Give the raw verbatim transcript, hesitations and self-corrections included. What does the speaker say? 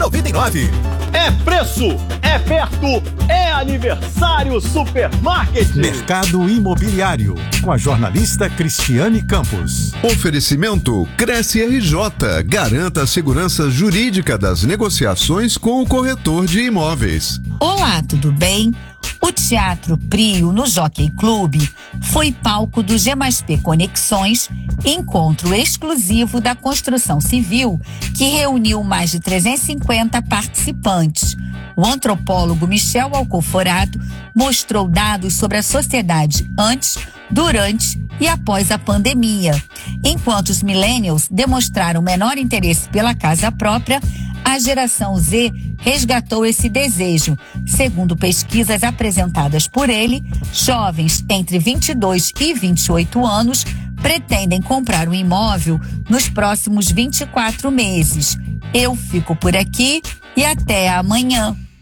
noventa e nove. É preço, é perto, é aniversário Supermarket. Mercado Imobiliário, com a jornalista Cristiane Campos. Oferecimento Cresce R J. Garanta a segurança jurídica das negociações com o corretor de imóveis. Olá, tudo bem? O Teatro Prio, no Jockey Clube, foi palco do G mais P Conexões, encontro exclusivo da construção civil, que reuniu mais de trezentos e cinquenta participantes. O antropólogo Michel Alcoforado mostrou dados sobre a sociedade antes, durante e após a pandemia. Enquanto os millennials demonstraram menor interesse pela casa própria, a geração Z resgatou esse desejo. Segundo pesquisas apresentadas por ele, jovens entre vinte e dois e vinte e oito anos pretendem comprar um imóvel nos próximos vinte e quatro meses. Eu fico por aqui e até amanhã.